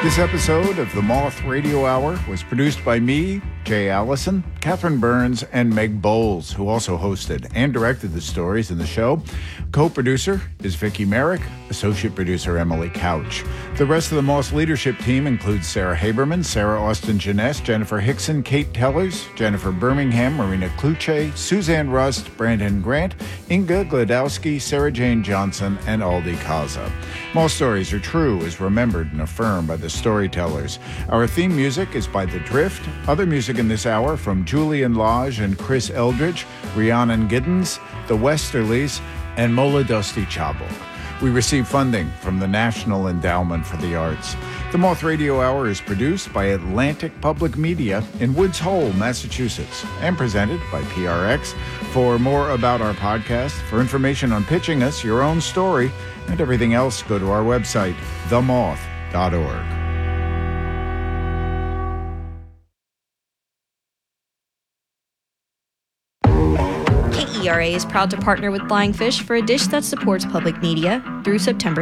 This episode of the Moth Radio Hour was produced by me, Jay Allison, Catherine Burns, and Meg Bowles, who also hosted and directed the stories in the show. Co-producer is Vicki Merrick, associate producer Emily Couch. The rest of the Moth leadership team includes Sarah Haberman, Sarah Austin Jeunesse, Jennifer Hickson, Kate Tellers, Jennifer Birmingham, Marina Kluche, Suzanne Rust, Brandon Grant, Inga Gladowski, Sarah Jane Johnson, and Aldi Kaza. Moth stories are true, is remembered and affirmed by the storytellers. Our theme music is by The Drift. Other music in this hour from Julian Lodge and Chris Eldridge, Rhiannon Giddens, The Westerlies, and Mola Dusty Chabuk. We receive funding from the National Endowment for the Arts. The Moth Radio Hour is produced by Atlantic Public Media in Woods Hole, Massachusetts, and presented by PRX. For more about our podcast, for information on pitching us your own story, and everything else, go to our website, themoth.org. KERA is proud to partner with Flying Fish for a dish that supports public media through September